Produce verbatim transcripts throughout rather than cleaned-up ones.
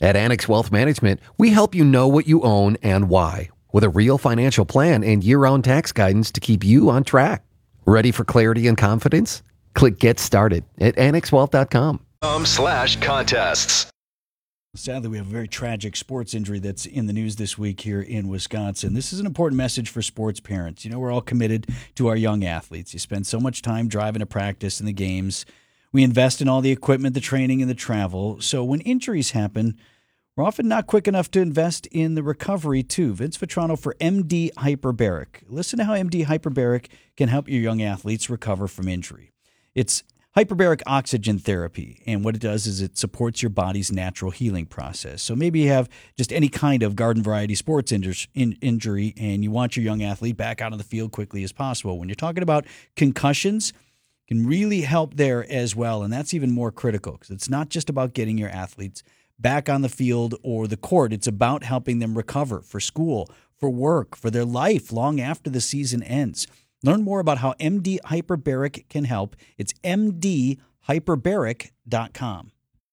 At Annex Wealth Management, we help you know what you own and why, with a real financial plan and year-round tax guidance to keep you on track. Ready for clarity and confidence? Click Get Started at annex wealth dot com. Um, slash contests. Sadly, we have a very tragic sports injury that's in the news this week here in Wisconsin. This is an important message for sports parents. You know, we're all committed to our young athletes. You spend so much time driving to practice and the games. We invest in all the equipment, the training, and the travel. So when injuries happen, we're often not quick enough to invest in the recovery, too. Vince Vitrano for M D Hyperbaric. Listen to how M D Hyperbaric can help your young athletes recover from injury. It's hyperbaric oxygen therapy, and what it does is it supports your body's natural healing process. So maybe you have just any kind of garden variety sports injur- in- injury, and you want your young athlete back out on the field quickly as possible. When you're talking about concussions, it can really help there as well, and that's even more critical because it's not just about getting your athletes back on the field or the court. It's about helping them recover for school, for work, for their life long after the season ends. Learn more about how M D Hyperbaric can help. It's m d hyperbaric dot com.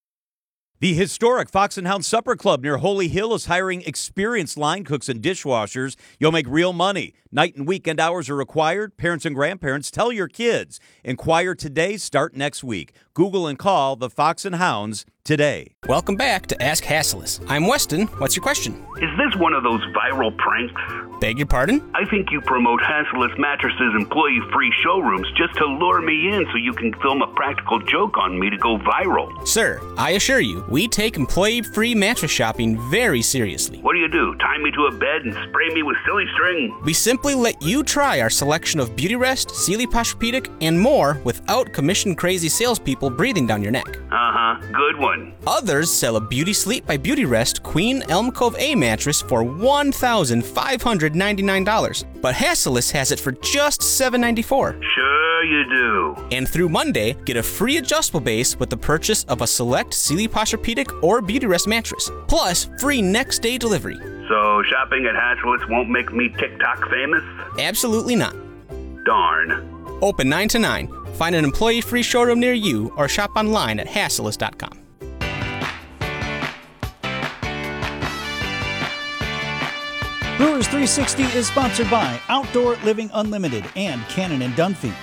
The historic Fox and Hound Supper Club near Holy Hill is hiring experienced line cooks and dishwashers. You'll make real money. Night and weekend hours are required. Parents and grandparents, tell your kids. Inquire today, start next week. Google and call the Fox and Hounds today. Welcome back to Ask Hasslis. I'm Weston. What's your question? Is this one of those viral pranks? Beg your pardon? I think you promote Hasslis Mattresses employee-free showrooms just to lure me in so you can film a practical joke on me to go viral. Sir, I assure you, we take employee-free mattress shopping very seriously. What do you do? Tie me to a bed and spray me with silly string? We simply let you try our selection of Beautyrest, Sealy Posturepedic, and more without commission-crazy salespeople breathing down your neck. Uh-huh. Good one. Others sell a Beauty Sleep by Beautyrest Queen Elm Cove A mattress for one thousand five hundred ninety-nine dollars, but Hasslis has it for just seven hundred ninety-four dollars. Sure you do. And through Monday, get a free adjustable base with the purchase of a select Sealy Posturepedic or Beautyrest mattress, plus free next-day delivery. So shopping at Hasslis won't make me TikTok famous? Absolutely not. Darn. Open nine to nine. Find an employee-free showroom near you or shop online at hasslis dot com. Brewers three sixty is sponsored by Outdoor Living Unlimited and Cannon and Dunphy.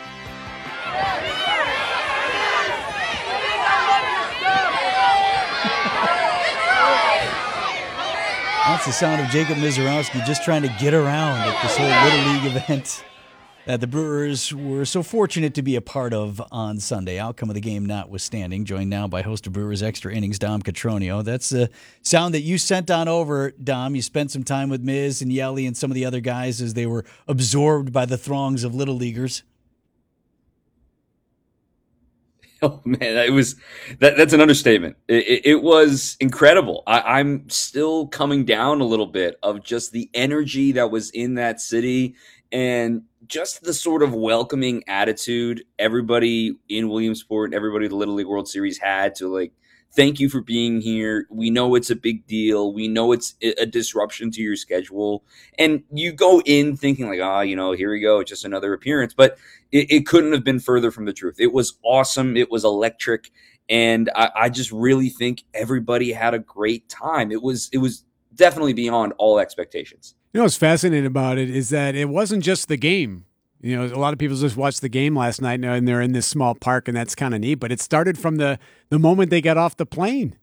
That's the sound of Jacob Mizorowski just trying to get around at this whole Little League event that the Brewers were so fortunate to be a part of on Sunday. Outcome of the game notwithstanding. Joined now by host of Brewers Extra Innings, Dom Catronio. That's the sound that you sent on over, Dom. You spent some time with Miz and Yelly and some of the other guys as they were absorbed by the throngs of Little Leaguers. Oh man, it was that. That's an understatement. It, it, it was incredible. I, I'm still coming down a little bit of just the energy that was in that city and just the sort of welcoming attitude everybody in Williamsport and everybody the Little League World Series had to, like, thank you for being here. We know it's a big deal. We know it's a disruption to your schedule. And you go in thinking like, ah, oh, you know, here we go. It's just another appearance. But it, it couldn't have been further from the truth. It was awesome. It was electric. And I, I just really think everybody had a great time. It was, it was definitely beyond all expectations. You know what's fascinating about it is that it wasn't just the game. You know, a lot of people just watched the game last night and they're in this small park, and that's kind of neat. But it started from the, the moment they got off the plane.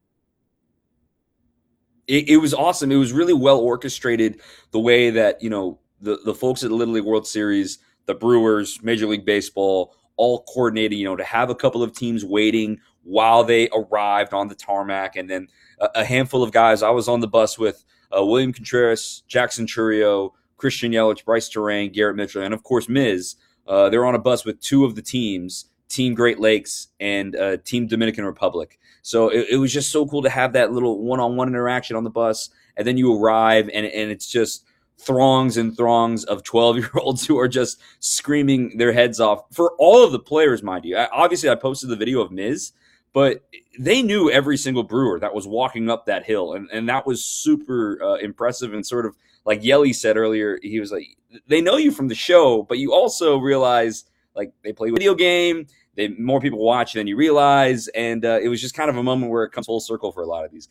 It, it was awesome. It was really well orchestrated the way that, you know, the, the folks at the Little League World Series, the Brewers, Major League Baseball, all coordinated, you know, to have a couple of teams waiting while they arrived on the tarmac. And then a, a handful of guys I was on the bus with, uh, William Contreras, Jackson Churio, Christian Yelich, Bryce Terang, Garrett Mitchell, and of course Miz. Uh, they're on a bus with two of the teams, Team Great Lakes and uh, Team Dominican Republic. So it, it was just so cool to have that little one-on-one interaction on the bus. And then you arrive, and, and it's just throngs and throngs of twelve-year-olds who are just screaming their heads off for all of the players, mind you. I, obviously, I posted the video of Miz, but they knew every single Brewer that was walking up that hill, and, and that was super uh, impressive. And sort of like Yelly said earlier, he was like, they know you from the show, but you also realize, like, they play a video game, they more people watch than you realize, and uh, it was just kind of a moment where it comes full circle for a lot of these guys.